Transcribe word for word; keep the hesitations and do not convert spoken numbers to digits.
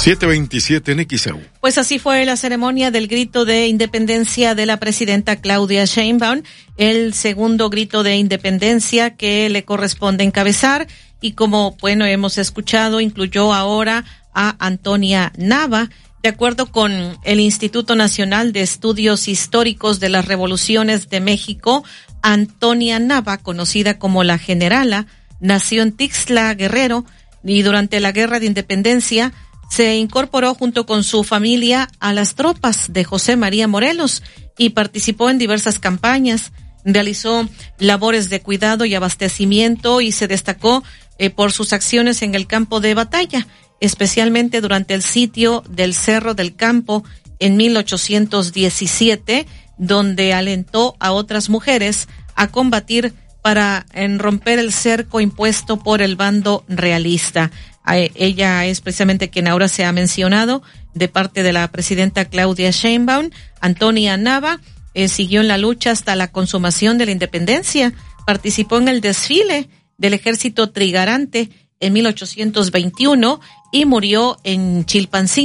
siete veintisiete en X E U. Pues así fue la ceremonia del grito de independencia de la presidenta Claudia Sheinbaum, el segundo grito de independencia que le corresponde encabezar, y como, bueno, hemos escuchado, incluyó ahora a Antonia Nava. De acuerdo con el Instituto Nacional de Estudios Históricos de las Revoluciones de México, Antonia Nava, conocida como la Generala, nació en Tixla, Guerrero, y durante la Guerra de Independencia se incorporó junto con su familia a las tropas de José María Morelos y participó en diversas campañas. Realizó labores de cuidado y abastecimiento y se destacó eh, por sus acciones en el campo de batalla, especialmente durante el sitio del Cerro del Campo en mil ochocientos diecisiete, donde alentó a otras mujeres a combatir para en romper el cerco impuesto por el bando realista. Ella es precisamente quien ahora se ha mencionado de parte de la presidenta Claudia Sheinbaum. Antonia Nava eh, siguió en la lucha hasta la consumación de la independencia. Participó en el desfile del ejército trigarante en mil ochocientos veintiuno y murió en Chilpancingo